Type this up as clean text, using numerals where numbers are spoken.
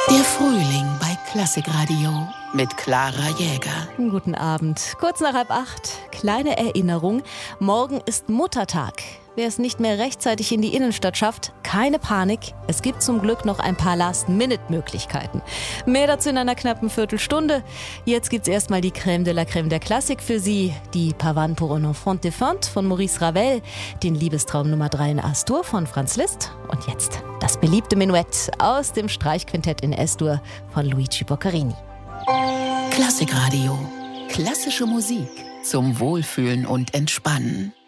Der Frühling bei Klassikradio mit Clara Jäger. Guten Abend. Kurz nach 7:30. Kleine Erinnerung. Morgen ist Muttertag. Wer es nicht mehr rechtzeitig in die Innenstadt schafft, keine Panik. Es gibt zum Glück noch ein paar Last-Minute-Möglichkeiten. Mehr dazu in einer knappen Viertelstunde. Jetzt gibt's erstmal die Crème de la Crème der Klassik für Sie. Die Pavane pour un enfant défunt von Maurice Ravel, den Liebestraum Nummer 3 in Astur von Franz Liszt und jetzt das beliebte Menuett aus dem Streichquintett in S-Dur von Luigi Boccherini. Klassikradio. Klassische Musik zum Wohlfühlen und Entspannen.